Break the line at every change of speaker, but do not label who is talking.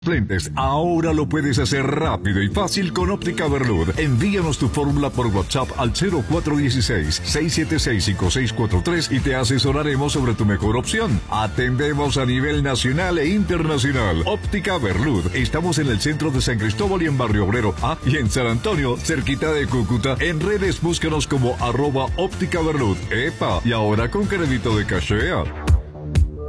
Lentes, ahora lo puedes hacer rápido y fácil con Óptica Berlud. Envíanos tu fórmula por WhatsApp al 0416-676-5643 y te asesoraremos sobre tu mejor opción. Atendemos a nivel nacional e internacional. Óptica Berlud. Estamos en el centro de San Cristóbal y en Barrio Obrero. Y en San Antonio, cerquita de Cúcuta. En redes búscanos como @Óptica Berlud. ¡Epa! Y ahora con crédito de Cachea.